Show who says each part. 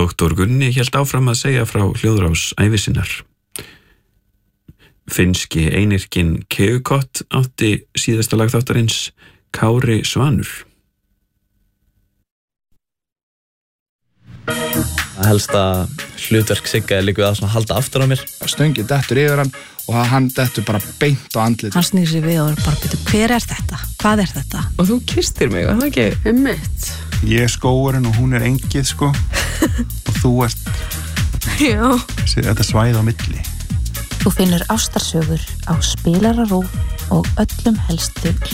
Speaker 1: Doktor Gunni hélt áfram að segja frá hljóðrás ævi sinnar. Finnski einirkinn Keukott átti síðasta lag þáttarins Kári Svanur.
Speaker 2: Helsta hlutverk Sigga líka að halda aftur á mér.
Speaker 3: Stöngin dettur yfir hann og hann dettur bara beint á andlit.
Speaker 4: Hann snýr sig við og bara byrju, hver er þetta? Hvað er þetta?
Speaker 5: Og þú kysstir mig, var það ekki?
Speaker 6: Einmitt.
Speaker 7: Ég er skógurinn og hún er engið, sko. Og þú ert...
Speaker 6: Já.
Speaker 7: Þetta svæði á milli.
Speaker 8: Þú finnur ástarsögur á Spilara RÚV og öllum helstu